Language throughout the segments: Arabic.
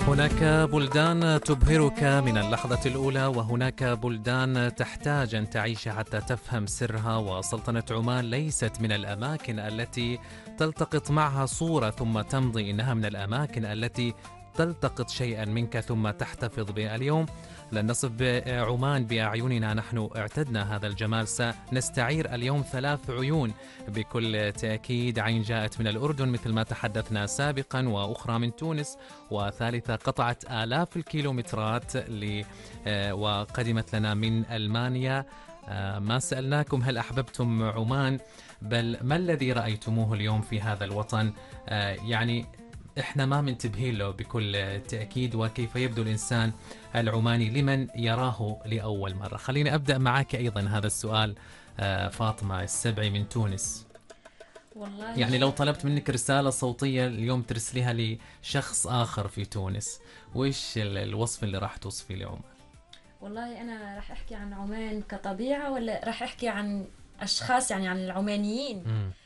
هناك بلدان تبهرك من اللحظة الأولى، وهناك بلدان تحتاج أن تعيش حتى تفهم سرها. وسلطنة عمان ليست من الأماكن التي تلتقط معها صورة ثم تمضي، إنها من الأماكن التي تلتقط شيئا منك ثم تحتفظ به. اليوم لن نصف عمان بأعيننا، نحن اعتدنا هذا الجمال. سنستعير اليوم 3 عيون بكل تأكيد. عين جاءت من الأردن مثل ما تحدثنا سابقا، وأخرى من تونس، وثالثة قطعت آلاف الكيلومترات وقدمت لنا من ألمانيا. ما سألناكم هل أحببتم عمان، بل ما الذي رأيتموه اليوم في هذا الوطن. يعني إحنا ما منتبهين له بكل تأكيد، وكيف يبدو الإنسان العماني لمن يراه لأول مرة. خليني أبدأ معك أيضا هذا السؤال. فاطمة السبعي من تونس، والله يعني لو طلبت منك رسالة صوتية اليوم ترسليها لشخص آخر في تونس، وإيش الوصف اللي راح توصفيه لعمان؟ والله أنا راح أحكي عن عمان كطبيعة، ولا راح أحكي عن أشخاص، يعني عن العمانيين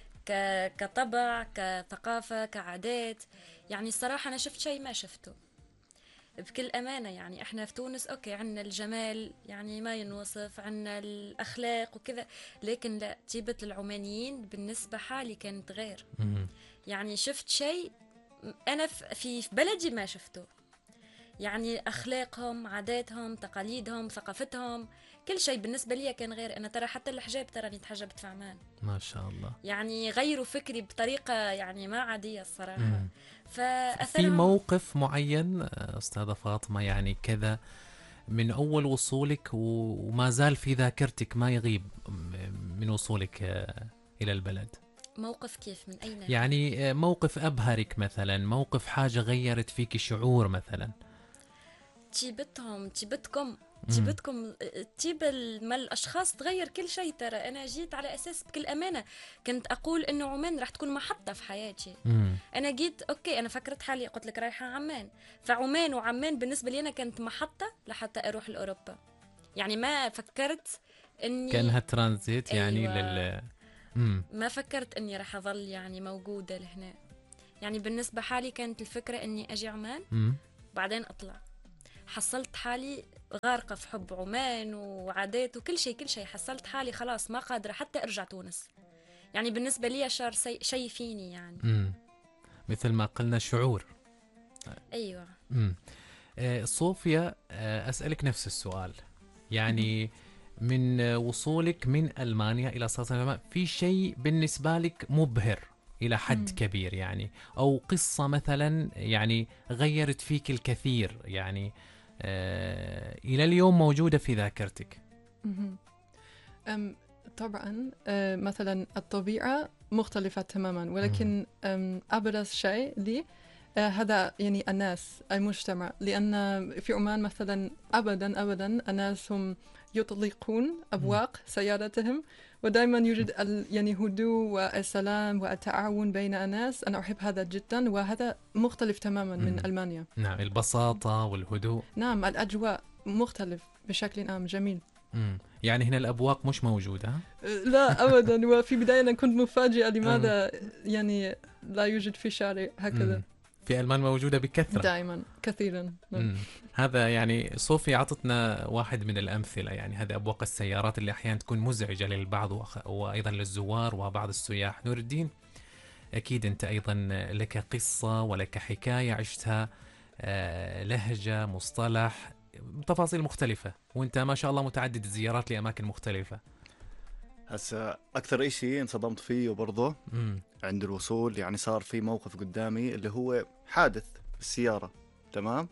كطبع، كثقافة، كعادات. يعني الصراحة أنا شفت شيء ما شفته بكل أمانة. يعني إحنا في تونس أوكي عنا الجمال يعني ما ينوصف، عنا الأخلاق وكذا، لكن لا، طيبة العمانيين بالنسبة حالي كانت غير. يعني شفت شيء أنا في بلدي ما شفته. يعني أخلاقهم، عاداتهم، تقاليدهم، ثقافتهم، كل شيء بالنسبة لي كان غير. أنا ترى حتى الحجاب تراني تحجبت في عمان، ما شاء الله. يعني غيروا فكري بطريقة يعني ما عادية الصراحة. في فأثرهم موقف معين أستاذة فاطمة يعني كذا من أول وصولك وما زال في ذاكرتك ما يغيب من وصولك إلى البلد؟ موقف كيف؟ من أي ناحية؟ يعني موقف أبهرك مثلا، موقف حاجة غيرت فيك شعور مثلا. تيبتهم، تيبتكم، تيب ما الأشخاص تغير كل شيء. ترى أنا جيت على أساس بكل أمانة كنت أقول إنه عمان راح تكون محطة في حياتي. أنا جيت أوكي، أنا فكرت حالي قلت لك رايحة عمان، فعمان وعمان بالنسبة لي أنا كانت محطة لحتى أروح لأوروبا. يعني ما فكرت إني كأنها ترانزيت يعني أيوة. ما فكرت إني راح أظل يعني موجودة لهنا. يعني بالنسبة حالي كانت الفكرة إني أجي عمان بعدين أطلع. حصلت حالي غارقة في حب عمان وعادات وكل شيء كل شيء. حصلت حالي خلاص ما قادرة حتى أرجع تونس. يعني بالنسبة لي شعر شيء فيني يعني. مثل ما قلنا شعور. أيوة. صوفيا، أسألك نفس السؤال. يعني من وصولك من ألمانيا إلى سلطنة عمان، في شيء بالنسبة لك مبهر إلى حد كبير يعني، أو قصة مثلا يعني غيرت فيك الكثير يعني إلى اليوم موجودة في ذاكرتك؟ طبعا مثلا الطبيعة مختلفة تماما، ولكن أبرز شيء لي هذا يعني الناس، المجتمع. لأن في عمان مثلا أبدا الناس هم يطلقون أبواق سيارتهم، ودائما يوجد يعني هدوء والسلام والتعاون بين الناس. أنا أحب هذا جدا، وهذا مختلف تماما من ألمانيا. نعم، البساطة والهدوء. نعم، الأجواء مختلف بشكل عام، جميل. يعني هنا الأبواق مش موجودة؟ لا أبدا. وفي بداية أنا كنت مفاجئة لماذا يعني لا يوجد في شارع هكذا. في ألمان موجودة بكثرة دائما كثيرا. هذا يعني صوفيا عطتنا واحد من الأمثلة. يعني هذه أبواق السيارات اللي أحيانا تكون مزعجة للبعض وأيضا للزوار وبعض السياح. نور الدين، أكيد أنت أيضا لك قصة ولك حكاية عشتها، لهجة، مصطلح، تفاصيل مختلفة، وأنت ما شاء الله متعدد الزيارات لأماكن مختلفة. هسا أكثر إشي انصدمت فيه برضه عند الوصول، يعني صار في موقف قدامي اللي هو حادث بالسيارة، تمام؟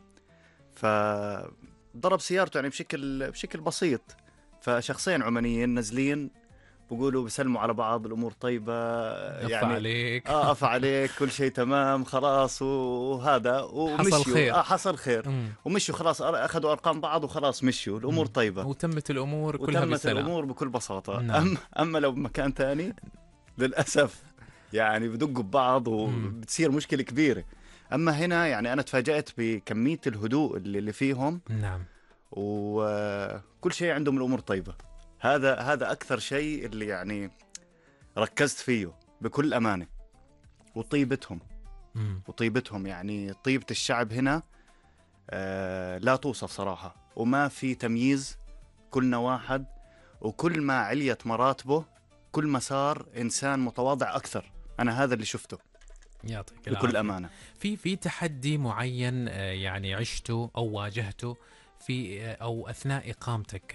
فضرب سيارته يعني بشكل بسيط. فشخصين عمانيين نازلين بقولوا بيسلموا على بعض، الأمور طيبة يعني عليك. أفا عليك، كل شيء تمام خلاص وهذا ومشيوا. حصل خير. حصل خير. ومشوا خلاص، أخذوا أرقام بعض وخلاص مشوا، الأمور طيبة وتمت الأمور كلها بالسلام. الأمور بكل بساطة. نعم. أما لو بمكان تاني للأسف يعني بدقوا ببعض وبتصير مشكلة كبيرة. أما هنا يعني أنا تفاجأت بكمية الهدوء اللي فيهم. نعم. وكل شيء عندهم الأمور طيبة. هذا أكثر شيء اللي يعني ركزت فيه بكل أمانة. وطيبتهم يعني طيبة الشعب هنا لا توصف صراحة، وما في تمييز، كلنا واحد، وكل ما عليت مراتبه كل ما صار إنسان متواضع أكثر. أنا هذا اللي شفته يعطيك بكل العافية. أمانة. في تحدي معين يعني عشته أو واجهته في أو أثناء إقامتك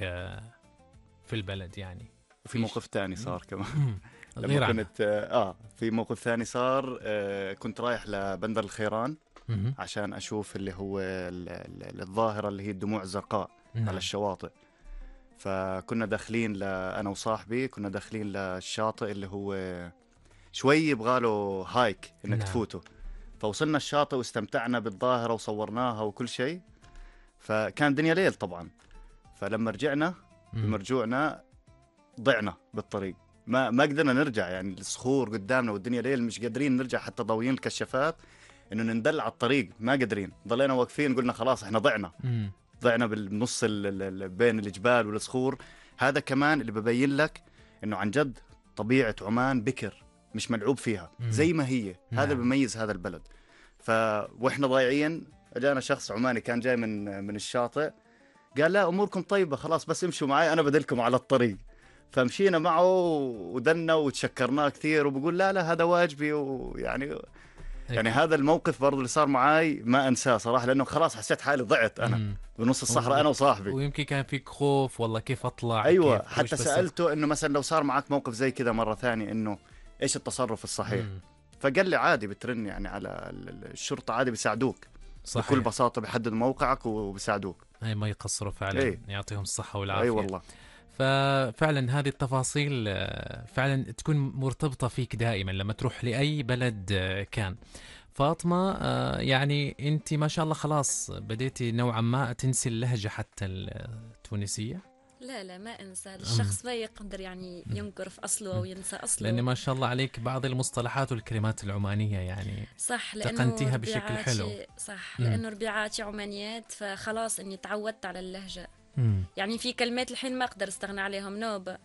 في البلد يعني؟ وفي موقف تاني صار كمان غير لما عنها. كنت في موقف ثاني صار، كنت رايح لبندر الخيران مهم. عشان أشوف اللي هو الظاهرة اللي هي الدموع الزرقاء نعم. على الشواطئ. فكنا داخلين أنا وصاحبي كنا داخلين للشاطئ اللي هو شوي يبغاله هايك إنك نعم. تفوته. فوصلنا الشاطئ واستمتعنا بالظاهرة وصورناها وكل شيء، فكان دنيا ليل طبعا. فلما رجعنا بمرجوعنا ضعنا بالطريق، ما قدرنا نرجع، يعني الصخور قدامنا والدنيا ليل مش قادرين نرجع، حتى ضويين الكشافات انه نندل على الطريق ما قادرين. ضلينا واقفين قلنا خلاص احنا ضعنا بالنص بين الجبال والصخور. هذا كمان اللي ببين لك انه عن جد طبيعة عمان بكر مش ملعوب فيها زي ما هي. هذا بيميز هذا البلد. واحنا ضايعين جانا شخص عماني كان جاي من الشاطئ، قال لا اموركم طيبة خلاص بس امشوا معي انا بدلكم على الطريق. فمشينا معه ودنا وتشكرناه كثير، وبقول لا هذا واجبي. ويعني يعني هذا الموقف برضو اللي صار معاي ما انساه صراحه، لانه خلاص حسيت حالي ضعت انا بنص الصحراء انا وصاحبي. ويمكن كان فيك خوف والله كيف اطلع. ايوه كيف حتى سالته انه مثلا لو صار معك موقف زي كذا مره ثانيه انه ايش التصرف الصحيح. فقال لي عادي بترن يعني على الشرطه عادي بيساعدوك صحيح. بكل بساطه بيحددوا موقعك وبيساعدوك. اي ما يقصروا فعلا. يعطيهم الصحه والعافيه. اي والله. ففعلا هذه التفاصيل فعلا تكون مرتبطة فيك دائما لما تروح لأي بلد كان. فاطمة يعني أنت ما شاء الله خلاص بديتي نوعا ما تنسي اللهجة حتى التونسية. لا ما انسى. الشخص ما يقدر يعني ينكر في اصله او ينسى اصله، لان ما شاء الله عليك بعض المصطلحات والكلمات العمانيه يعني صح تقنتيها بشكل حلو. صح لانه ربيعاتي عمانيات، فخلاص اني تعودت على اللهجه. يعني في كلمات الحين ما اقدر استغنى عليهم.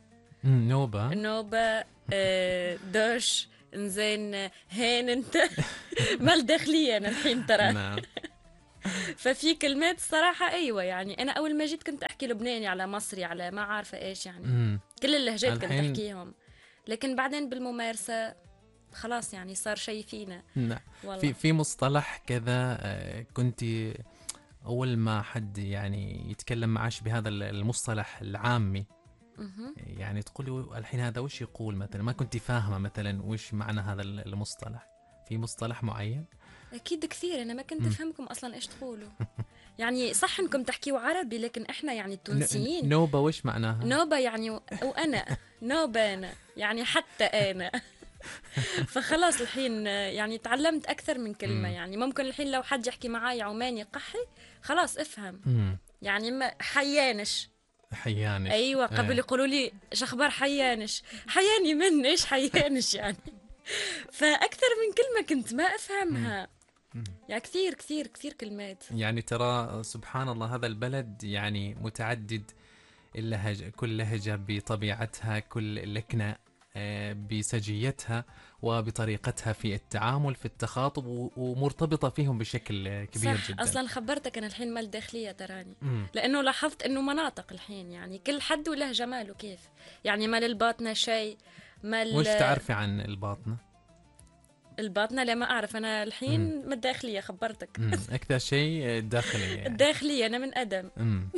نوبه دوش انزين هين انت مال داخليه انا الحين ترى. نعم. ففي كلمات الصراحة أيوة، يعني أنا أول ما جيت كنت أحكي لبناني على مصري على ما عارفة إيش يعني كل اللهجات كنت أحكيهم، لكن بعدين بالممارسة خلاص يعني صار شيء فينا. نعم. في مصطلح كذا كنت أول ما حد يعني يتكلم معاش بهذا المصطلح العامي يعني تقولي الحين هذا وش يقول مثلا، ما كنت فاهمة مثلا وش معنى هذا المصطلح. في مصطلح معين؟ أكيد كثير. أنا ما كنت أفهمكم أصلا إيش تقولوا. يعني صح إنكم تحكيوا عربي، لكن إحنا يعني التونسيين نوبة وش معناها؟ نوبة يعني وأنا نوبة أنا يعني حتى أنا فخلاص الحين يعني تعلمت أكثر من كلمة. يعني ممكن الحين لو حد يحكي معاي عماني قحي خلاص أفهم. يعني ما حيانش أيوة قبل يقولوا لي شخبار حيانش من إيش حيانش يعني فأكثر من كلمة كنت ما أفهمها. يعني كثير كثير كثير كلمات. يعني ترى سبحان الله هذا البلد يعني متعدد اللهجة، كل لهجة بطبيعتها، كل لكنة بسجيتها وبطريقتها في التعامل في التخاطب، ومرتبطة فيهم بشكل كبير صح. جدا. أصلا خبرتك أنا الحين مال داخلية تراني لأنه لاحظت أنه مناطق الحين يعني كل حد ولهجة ماله كيف. يعني مال الباطنة شيء مال. وش تعرفي عن الباطنة؟ الباطنة لا ما أعرف. أنا الحين من الداخلية خبرتك. أكثر شيء الداخلية يعني. الداخلية أنا من أدم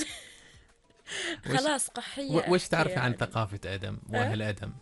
خلاص قحية. وش تعرفي يعني عن ثقافة أدم وأهل أدم؟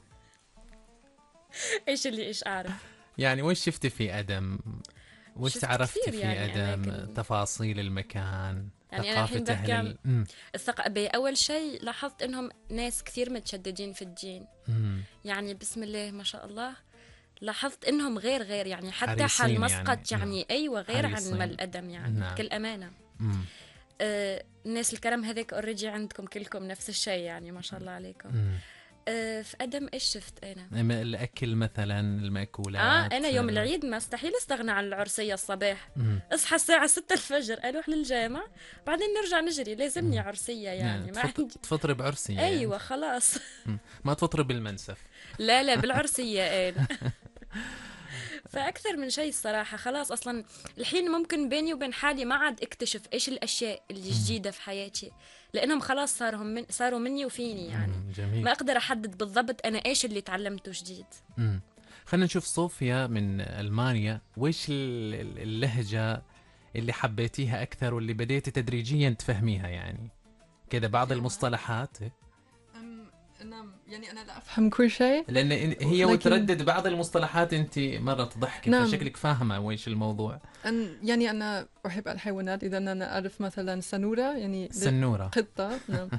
إيش أعرف يعني وش شفتي في أدم؟ وش تعرفتي في يعني أدم؟ تفاصيل المكان، يعني ثقافة أهل الثقافة. أول شيء لاحظت إنهم ناس كثير متشددين في الدين. يعني بسم الله ما شاء الله. لاحظت إنهم غير يعني حتى حال مسقط يعني أيوة غير عن مال أدم يعني بكل أمانة. الناس الكرم هذيك أوريدي عندكم كلكم نفس الشيء يعني ما شاء الله عليكم. في أدم إيش شفت أنا؟ الأكل مثلا، المأكولات. أنا يوم العيد ما استحيل استغنى عن العرسية الصباح. أصحى الساعة 6 الفجر أروح للجامع بعدين نرجع نجري. لازمني عرسية يعني ما عندي. تفطري بعرسية؟ أيوة يعني. خلاص ما تفطري بالمنسف؟ لا بالعرسية أنا فأكثر من شيء الصراحة. خلاص أصلا الحين ممكن بيني وبين حالي ما عاد اكتشف إيش الأشياء اللي جديدة في حياتي، لأنهم خلاص صاروا مني وفيني يعني. جميل. ما أقدر أحدد بالضبط أنا إيش اللي تعلمته جديد. خلينا نشوف صوفيا من ألمانيا، وإيش اللهجة اللي حبيتيها أكثر واللي بديتي تدريجيا تفهميها يعني كذا بعض المصطلحات؟ نعم يعني أنا لا أفهم كل شيء، لأن هي لكن... وتردد بعض المصطلحات أنت مرة تضحكي. نعم. فشكلك فاهمة وإيش الموضوع. يعني أنا أحب الحيوانات، إذا أنا أعرف مثلا سنورة يعني سنورة قطة. نعم.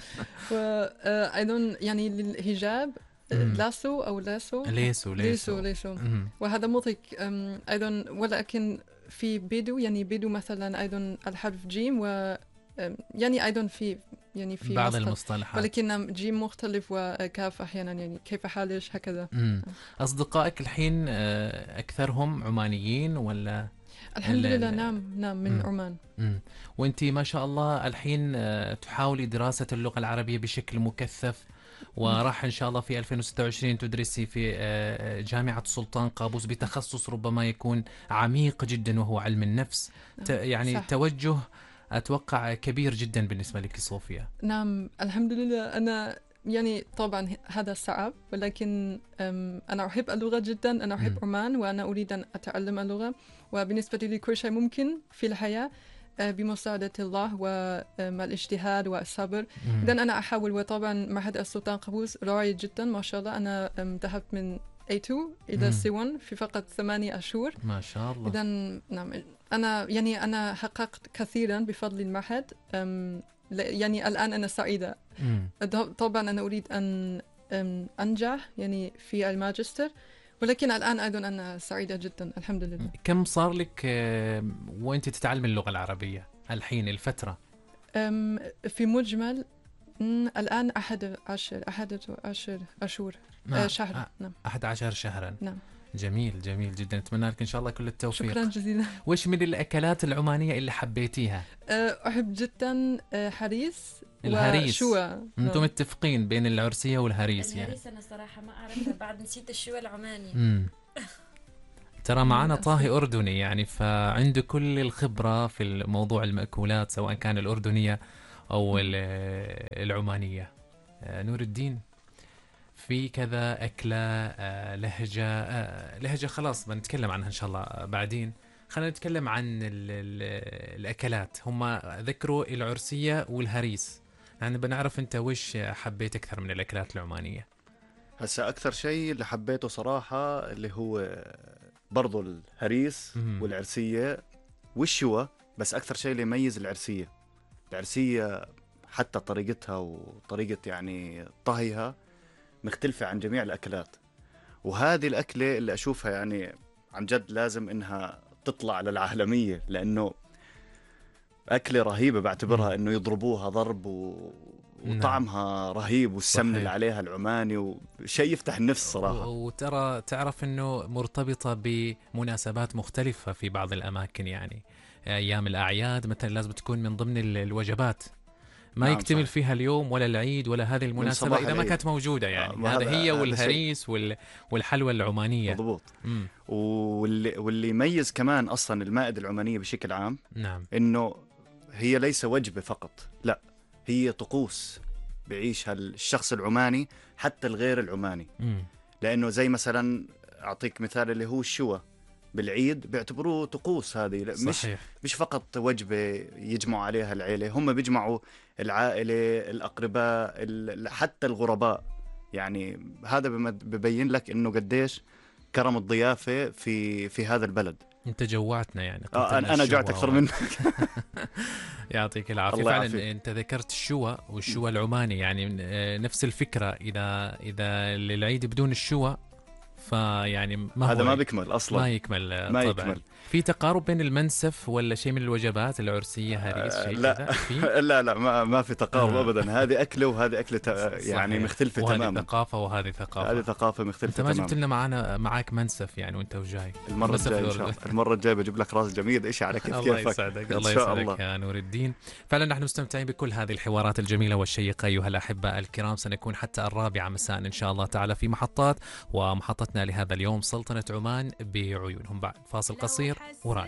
وأيضا يعني للهجاب لاسو أو ليسو. وهذا مضحك أيضا. ولكن في بيدو يعني بيدو مثلا أيضا الحرف جيم، و يعني أيضا في يعني في بعض المصطلحات، ولكن جيم مختلف وكاف أحيانا يعني كيف حالك هكذا. أصدقائك الحين أكثرهم عمانيين ولا؟ الحمد لله نعم من عمان. وانتي ما شاء الله الحين تحاولي دراسة اللغة العربية بشكل مكثف، وراح إن شاء الله في 2026 تدرسي في جامعة سلطان قابوس بتخصص ربما يكون عميق جدا وهو علم النفس. يعني صح. توجه أتوقع كبير جدا بالنسبة لك صوفيا. نعم الحمد لله. أنا يعني طبعا هذا صعب، ولكن أنا أحب اللغة جدا. أنا أحب عمان وأنا أريد أن أتعلم اللغة، وبالنسبة لي كل شيء ممكن في الحياة بمساعدة الله والاجتهاد والصبر. إذن أنا أحاول. وطبعا معهد السلطان قابوس رائع جدا ما شاء الله. أنا ذهبت من A2 إلى C1 في فقط 8 أشهر ما شاء الله. إذن نعم أنا حققت كثيرا بفضل المعهد. يعني الآن أنا سعيدة. طبعا أنا أريد أن أنجح يعني في الماجستير، ولكن الآن أيضا أنا سعيدة جدا الحمد لله. كم صار لك وأنت تتعلم اللغة العربية الحين الفترة؟ في مجمل الآن 11 أشهر شهر. نعم 11 شهرا. نعم جميل جدا. أتمنى لك إن شاء الله كل التوفيق. شكرا جزيلا. وش من الأكلات العمانية اللي حبيتيها؟ أحب جدا هريس الهريس وشوى. أنتم متفقين بين العرسية والهريس يعني؟ الهريس أنا صراحة ما أعرفها، بعد نسيت الشوى العماني. ترى معنا طاهي أردني يعني، فعنده كل الخبرة في الموضوع المأكولات سواء كان الأردنية أو العمانية. نور الدين، في كذا أكلة لهجة خلاص بنتكلم عنها إن شاء الله بعدين. خلينا نتكلم عن الأكلات. هم ذكروا العرسية والهريس، يعني بنعرف أنت وش حبيت أكثر من الأكلات العمانية؟ هسا أكثر شيء اللي حبيته صراحة اللي هو برضو الهريس والعرسية والشوى، بس أكثر شيء اللي يميز العرسية حتى طريقتها وطريقة يعني طهيها مختلفة عن جميع الأكلات. وهذه الأكلة اللي أشوفها يعني عن جد لازم إنها تطلع للعالمية، لأنه أكلة رهيبة بعتبرها. إنه يضربوها ضرب وطعمها رهيب، والسمن اللي عليها العماني وشيء يفتح النفس صراحة. وترى تعرف إنه مرتبطة بمناسبات مختلفة في بعض الأماكن، يعني أيام الأعياد مثلا لازم تكون من ضمن الوجبات، ما نعم يكتمل صح. فيها اليوم ولا العيد ولا هذه المناسبة إذا ما كانت موجودة يعني. هذا هي والهريس والحلوى العمانية. مضبوط. واللي يميز كمان أصلا المائدة العمانية بشكل عام نعم إنه هي ليس وجبة فقط، لا هي طقوس بعيشها الشخص العماني حتى الغير العماني. لأنه زي مثلا أعطيك مثال اللي هو الشوى بالعيد بيعتبروه طقوس. هذه مش فقط وجبة يجمعوا عليها العيلة، هم بيجمعوا العائلة، الأقرباء، حتى الغرباء. يعني هذا ببين لك إنه قديش كرم الضيافة في هذا البلد. انت جوعتنا يعني. أنا جوعت أكثر منك. يعطيك العافية. فعلا انت ذكرت الشوى والشوى العماني، يعني نفس الفكرة. إذا للعيد بدون الشوى فيعني هذا ما بيكمل أصلا، ما يكمل طبعا. يكمل. في تقارب بين المنسف ولا شيء من الوجبات العرسية هريس شيء لا لا ما في تقارب أبدا. هذه أكلة وهذه أكلة يعني مختلفة تماما. هذه ثقافة وهذه ثقافة. هذه ثقافة مختلفة تماما. أنت ما جبت لنا معاك منسف يعني وأنت وجاي. المرة الجاية بجيب لك راس جميل إيش على كيفك. الله يسعدك. الله يسعدك يا نور الدين. فعلا نحن مستمتعين بكل هذه الحوارات الجميلة والشيقة أيها الأحباء الكرام. سنكون حتى 4 مساء إن شاء الله تعالى في محطات، ومحطتنا حلقتنا لهذا اليوم سلطنة عمان بعيونهم. بعد فاصل قصير وراجع.